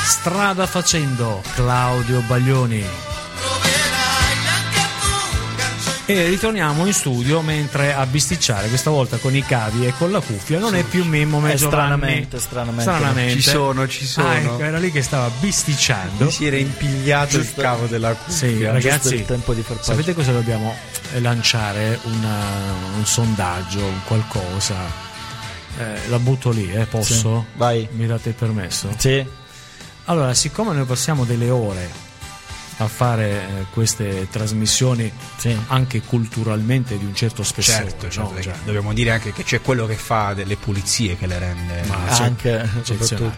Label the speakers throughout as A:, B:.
A: Strada facendo, Claudio Baglioni. E ritorniamo in studio mentre a bisticciare, questa volta con i cavi e con la cuffia, non è più Mimmo Giovanni.
B: Stranamente. Ci sono.
A: Ecco, era lì che stava bisticciando.
B: Mi si era impigliato il cavo della cuffia.
A: Sì, ragazzi,
C: il tempo di far
A: sapete cosa dobbiamo lanciare? Un sondaggio, un qualcosa. La butto lì, posso?
C: Sì, vai.
A: Mi date il permesso?
C: Sì.
A: Allora, siccome noi passiamo delle ore a fare queste trasmissioni, sì, anche culturalmente di un certo spessore,
B: certo, no? Dobbiamo dire anche che c'è quello che fa delle pulizie che le rende
C: anche soprattutto.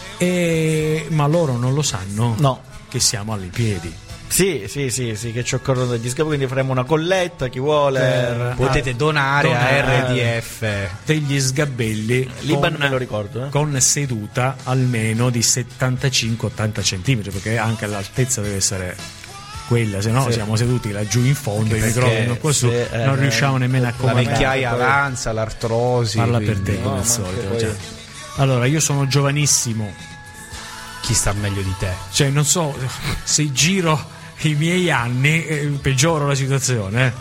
A: Ma loro non lo sanno,
C: no,
A: che siamo alle piedi.
C: Sì, che ci occorrono degli scavi, quindi faremo una colletta, chi vuole
B: potete donare a RDF
A: degli sgabelli
C: Liban, me lo ricordo,
A: con seduta almeno di 75-80 centimetri, perché anche l'altezza deve essere quella, se no siamo seduti laggiù in fondo, i microfoni qua su, non riusciamo nemmeno a comandare.
B: La vecchiaia avanza, l'artrosi.
A: Parla per te come al solito. Allora, io sono giovanissimo.
B: Chi sta meglio di te?
A: Cioè, non so, se giro i miei anni peggioro la situazione.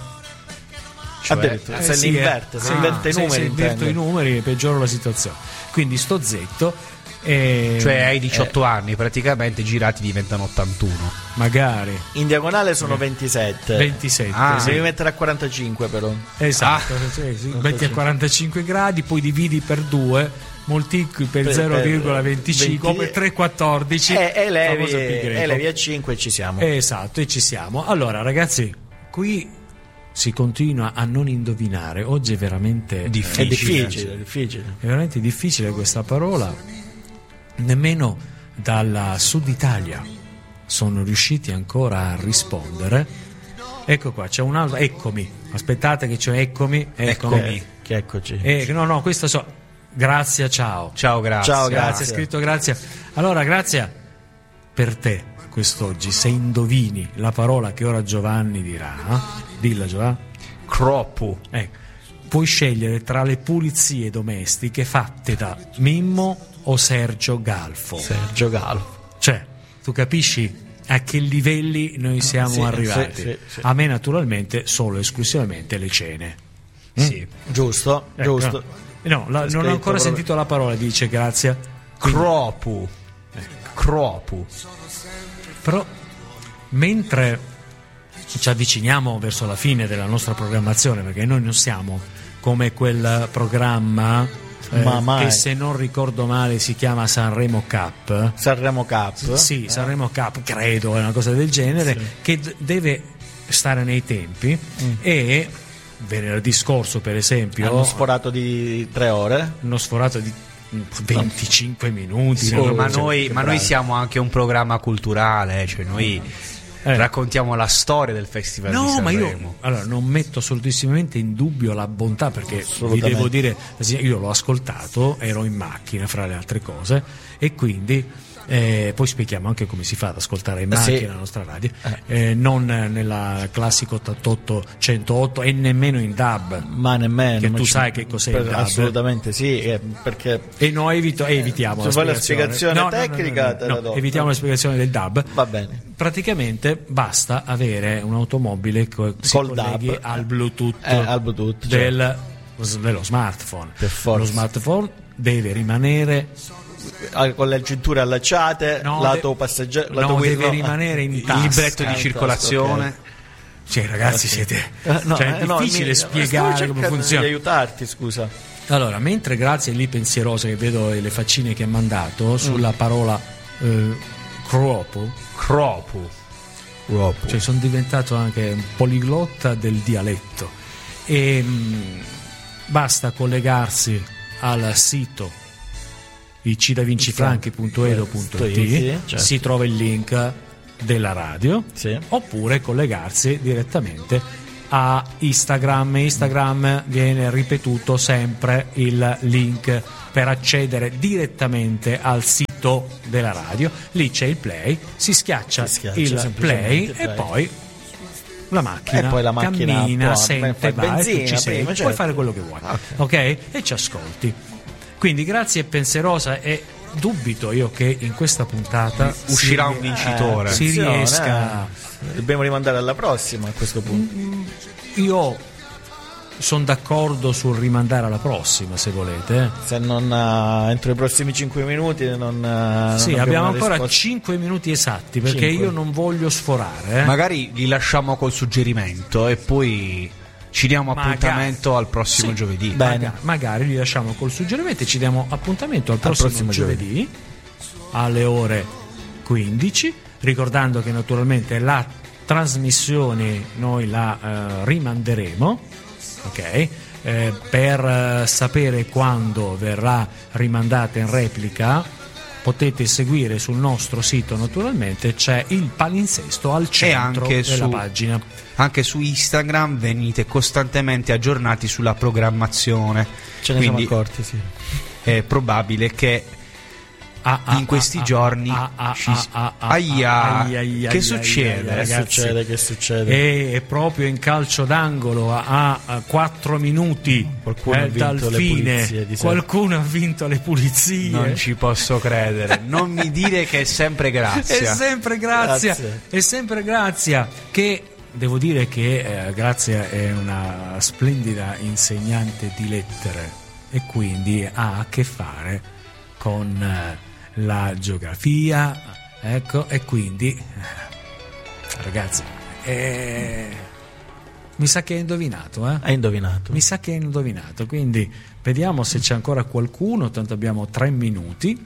C: Se inverte
A: i numeri peggioro la situazione. Quindi sto zitto.
B: Cioè hai 18 anni, praticamente girati diventano 81.
A: Magari.
C: In diagonale sono 27. Devi mettere a 45 però.
A: Esatto, metti a 45 gradi, poi dividi per 2, moltiplichi per 0,25 per 3,14
C: e levi a 5 e ci siamo.
A: Esatto, e ci siamo. Allora ragazzi, qui si continua a non indovinare. Oggi è veramente
C: difficile.
A: È veramente difficile questa parola. Nemmeno dalla Sud Italia sono riusciti ancora a rispondere. Ecco qua, c'è un altro. Eccomi. Aspettate che c'è eccomi.
C: Che eccoci.
A: No, questo so. Grazie, ciao.
B: Ciao,
A: grazie. Scritto grazie. Allora, grazie per te quest'oggi. Se indovini la parola che ora Giovanni dirà, dilla Giovanni.
B: Croppu.
A: Puoi scegliere tra le pulizie domestiche fatte da Mimmo o Sergio Galfo. Cioè, tu capisci a che livelli noi siamo arrivati?
C: Sì.
A: A me naturalmente solo e esclusivamente le cene.
C: Sì, giusto.
A: No, non ho ancora sentito la parola, dice Grazia.
B: Cropu.
A: Però mentre ci avviciniamo verso la fine della nostra programmazione, perché noi non siamo come quel programma che, se non ricordo male, si chiama Sanremo Cup. Sì, Sanremo Cup, credo, è una cosa del genere, che deve stare nei tempi. E venerdì scorso, per esempio,
C: hanno sforato di 3 ore,
A: hanno sforato di 25 minuti.
B: Ma noi siamo anche un programma culturale, cioè noi raccontiamo la storia del Festival di Sanremo.
A: Ma io non metto assolutissimamente in dubbio la bontà, perché vi devo dire, io l'ho ascoltato, ero in macchina fra le altre cose, e quindi poi spieghiamo anche come si fa ad ascoltare in macchina la nostra radio, non nella classica 88-108 e nemmeno in DAB,
C: ma nemmeno
A: che tu sai che cos'è il DAB.
C: Assolutamente sì, perché
A: evitiamo
C: la spiegazione tecnica.
A: Evitiamo la spiegazione del DAB.
C: Va bene.
A: Praticamente basta avere un'automobile che si colleghi al Bluetooth, dello smartphone. Lo smartphone deve rimanere
C: con le cinture allacciate, lato passeggero,
A: deve rimanere in tasca,
B: il libretto di circolazione.
A: Cioè, ragazzi, siete è difficile spiegare come funziona.
C: Di aiutarti, scusa.
A: Allora, mentre Grazia è lì pensierosa, che vedo le faccine che ha mandato sulla parola cropu, cioè sono diventato anche un poliglotta del dialetto, e basta collegarsi al sito icidavincifranchi.edo.it, si trova il link della radio, oppure collegarsi direttamente a Instagram viene ripetuto sempre il link per accedere direttamente al sito della radio. Lì c'è il play, si schiaccia il play e poi la macchina, cammina, sente, va, e tu ci sei, puoi fare quello che vuoi, ok? E ci ascolti. Quindi Grazia è pensierosa e dubito io che in questa puntata
B: uscirà un vincitore.
A: Si riesca.
C: Dobbiamo rimandare alla prossima a questo punto.
A: Io sono d'accordo sul rimandare alla prossima, se volete.
C: Se non entro i prossimi 5 minuti non
A: sì,
C: non
A: abbiamo ancora
C: risposta.
A: 5 minuti esatti, perché io non voglio sforare.
B: Magari li lasciamo col suggerimento e poi ci diamo appuntamento al prossimo giovedì.
C: Bene.
A: Magari li lasciamo col suggerimento e ci diamo appuntamento al prossimo giovedì alle ore 15, ricordando che naturalmente la trasmissione noi la rimanderemo, ok? Per sapere quando verrà rimandata in replica potete seguire sul nostro sito, naturalmente c'è il palinsesto al centro della pagina.
B: Anche su Instagram venite costantemente aggiornati sulla programmazione.
C: Ce ne siamo accorti, sì.
B: È probabile che in questi giorni che succede?
C: Ragazzi, che succede?
A: È proprio in calcio d'angolo a 4 minuti dal fine. Qualcuno ha vinto le pulizie.
B: Non ci posso credere. Non mi dire che è sempre Grazia.
A: È sempre Grazia. È sempre Grazia. Che devo dire che Grazia è una splendida insegnante di lettere e quindi ha a che fare con la geografia, ecco, e quindi ragazzi mi sa che hai indovinato,
C: Hai indovinato.
A: Mi sa che hai indovinato, quindi vediamo se c'è ancora qualcuno, tanto abbiamo 3 minuti.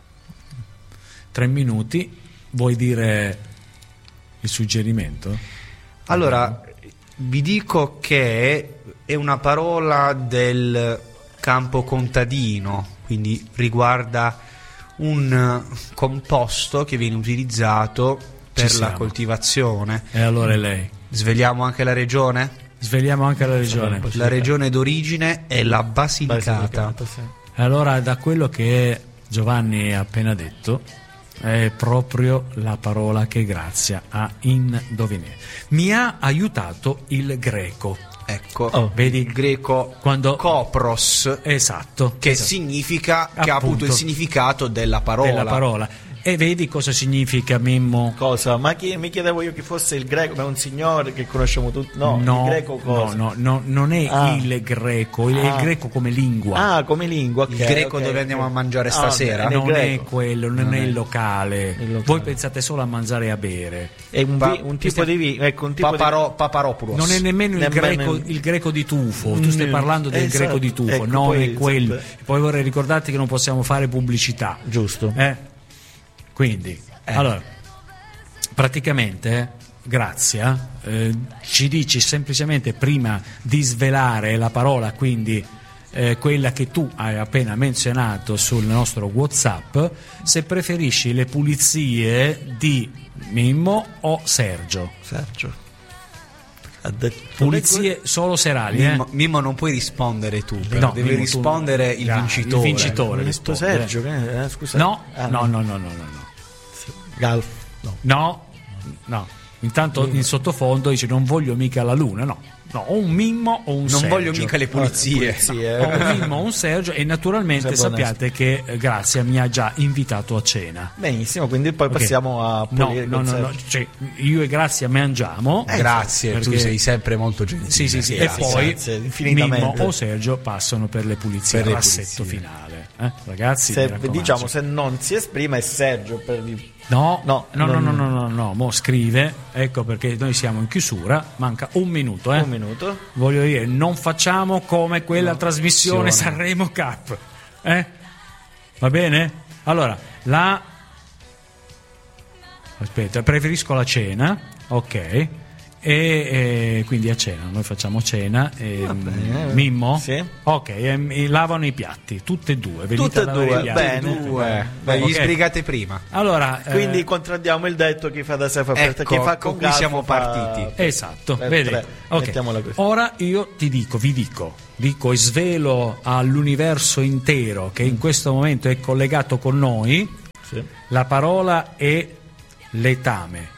A: Vuoi dire il suggerimento?
B: Allora, vi dico che è una parola del campo contadino, quindi riguarda un composto che viene utilizzato per la coltivazione.
A: E allora è lei.
B: Svegliamo anche la regione?
A: Sveliamo anche la regione.
B: La regione d'origine è la Basilicata.
C: Sì.
A: Allora, da quello che Giovanni ha appena detto, è proprio la parola che Grazia ha indovinato. Mi ha aiutato il greco.
B: Ecco,
A: vedi
B: il greco
A: quando
B: kopros,
A: esatto,
B: che significa, che ha avuto il significato della parola.
A: E vedi cosa significa, Mimmo?
C: Cosa? Ma mi chiedevo io chi fosse il greco, ma è un signore che conosciamo tutti. No, il greco cosa?
A: No, non è il greco, è il greco come lingua.
C: Come lingua, okay,
B: il greco dove andiamo a mangiare stasera.
A: Non è quello, non è il locale. Voi pensate solo a mangiare e a bere.
C: È un tipo di vino, ecco, un tipo
B: Paparopoulos.
A: Non è nemmeno il greco di tufo. Tu stai parlando del greco di tufo, non è quello. Poi vorrei ricordarti che non possiamo fare pubblicità.
C: Giusto.
A: Quindi, allora, praticamente, Grazia, ci dici semplicemente, prima di svelare la parola, quindi quella che tu hai appena menzionato sul nostro WhatsApp, se preferisci le pulizie di Mimmo o Sergio. Pulizie solo serali.
B: Mimmo non puoi rispondere tu, no, devi rispondere il vincitore.
A: Il vincitore risponde.
C: Sergio, scusa.
A: No.
C: Galf.
A: No. Intanto in sottofondo dice non voglio mica la luna, no, o un Mimmo o un Sergio.
B: Non voglio mica le pulizie.
A: O un Mimmo o un Sergio. E naturalmente sappiate che Grazia mi ha già invitato a cena.
C: Benissimo, quindi poi passiamo a pulire.
A: No. Cioè, io e Grazia mangiamo.
B: Grazie, perché tu sei sempre molto gentile.
A: Sì. E poi Mimmo o Sergio passano per le pulizie, per il rassetto finale. Ragazzi,
C: diciamo, se non si esprime è Sergio per
A: No, mo scrive, ecco perché noi siamo in chiusura, manca un minuto.
C: Un minuto.
A: Voglio dire, non facciamo come quella trasmissione Sanremo Cup. Va bene? Allora, aspetta, preferisco la cena, ok. E quindi a cena, noi facciamo cena. Mimmo?
C: Sì.
A: Ok, lavano i piatti, tutte e due.
C: Tutte e due, bene.
B: Vi sbrigate prima.
A: Allora,
C: quindi contraddiamo il detto chi fa da sé fa per te. Chi fa con
B: cui siamo partiti.
A: Esatto, vedi. Okay. Ora io vi dico e svelo all'universo intero che in questo momento è collegato con noi.
C: Sì.
A: La parola è letame.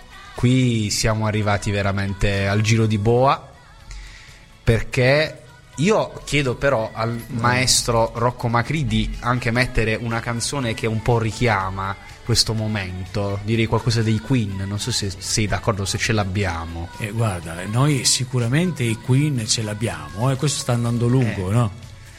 B: Qui siamo arrivati veramente al giro di boa, perché Io chiedo però al maestro Rocco Macri di anche mettere una canzone che un po' richiama questo momento, direi qualcosa dei Queen, non so se sei d'accordo, se ce l'abbiamo.
A: Guarda, noi sicuramente i Queen ce l'abbiamo, e questo sta andando lungo, no?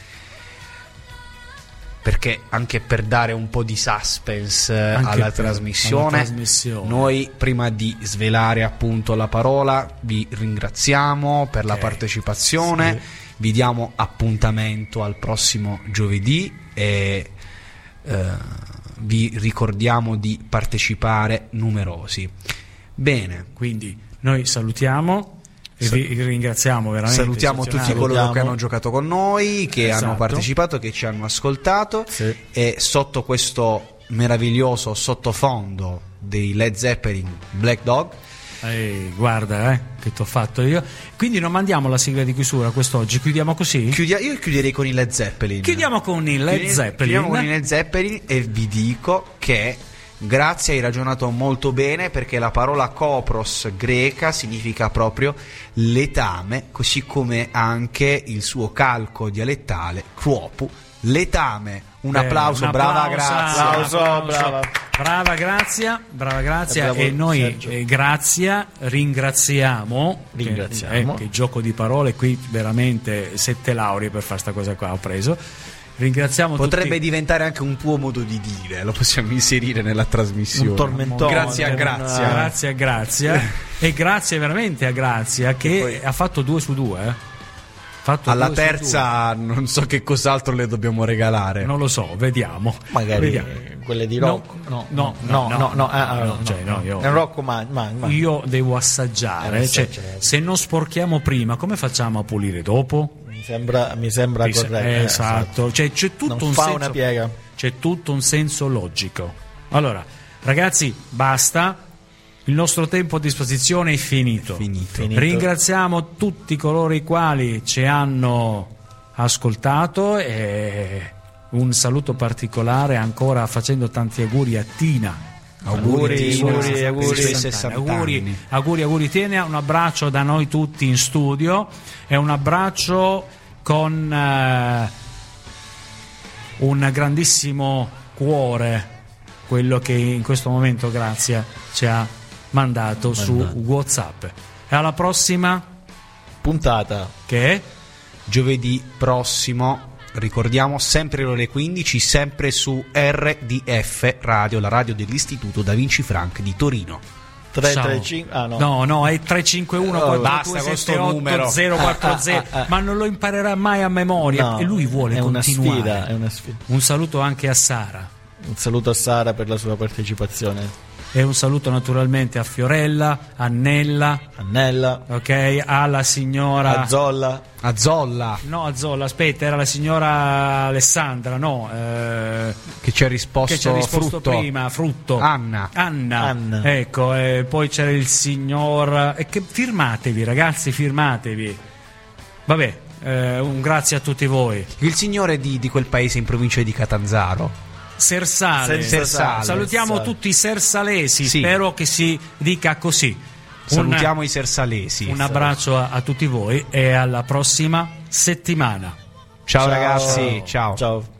B: Perché anche per dare un po' di suspense alla trasmissione, noi prima di svelare appunto la parola vi ringraziamo per la partecipazione, vi diamo appuntamento al prossimo giovedì e vi ricordiamo di partecipare numerosi. Bene,
A: quindi noi salutiamo e vi ringraziamo veramente.
B: Salutiamo tutti coloro che hanno giocato con noi, che hanno partecipato, che ci hanno ascoltato, e sotto questo meraviglioso sottofondo dei Led Zeppelin, Black Dog.
A: Guarda che t'ho fatto io. Quindi non mandiamo la sigla di chiusura quest'oggi, chiudiamo così?
B: Io chiuderei con i Led Zeppelin.
A: Chiudiamo con i Led
B: Zeppelin e vi dico che grazie, hai ragionato molto bene, perché la parola kopros greca significa proprio letame, così come anche il suo calco dialettale quopu, letame. Un applauso, brava Grazia.
A: Brava Grazia. E noi ringraziamo. Che gioco di parole qui, veramente 7 lauree per fare sta cosa qua ho preso. Ringraziamo
B: Potrebbe
A: tutti.
B: Diventare anche un tuo modo di dire, lo possiamo inserire nella trasmissione.
C: Un tormentone.
B: Grazie a
A: Grazia. E grazie veramente a Grazia, che poi ha fatto 2 su 2.
B: Alla terza non so che cos'altro le dobbiamo regalare.
A: Non lo so, vediamo.
C: Magari quelle di Rocco. No. È un Rocco, ma
A: io devo assaggiare. Se non sporchiamo prima, come facciamo a pulire dopo?
C: Mi sembra corretto.
A: Esatto. C'è tutto un senso,
C: una piega.
A: C'è tutto un senso logico. Allora, ragazzi, basta. Il nostro tempo a disposizione è finito. Ringraziamo tutti coloro i quali ci hanno ascoltato, e un saluto particolare ancora, facendo tanti auguri a Tina. Auguri Tina, un abbraccio da noi tutti in studio, e un abbraccio con un grandissimo cuore, quello che in questo momento Grazia ci ha mandato su WhatsApp. E alla prossima
C: puntata,
A: che è
B: giovedì prossimo, ricordiamo, sempre alle ore 15, sempre su RDF Radio, la radio dell'Istituto Da Vinci Frank di Torino.
C: 335
A: no, è 351
B: basta questo numero
A: 040, ma non lo imparerà mai a memoria, e lui vuole continuare.
C: È una sfida.
A: Un saluto anche a Sara.
C: Un saluto a Sara per la sua partecipazione.
A: E un saluto naturalmente a Fiorella, Annella, ok, alla signora
C: Azzolla.
A: No, Azzolla, aspetta, era la signora Alessandra,
B: che ci ha risposto
A: prima, Frutto.
B: Anna.
A: Ecco, poi c'era il signor, che firmatevi ragazzi, vabbè, un grazie a tutti voi.
B: Il signore di quel paese in provincia di Catanzaro,
A: Sersale. Salutiamo tutti i sersalesi, spero che si dica così.
B: Salutiamo i sersalesi.
A: Un abbraccio a tutti voi e alla prossima settimana.
B: Ciao ragazzi, ciao.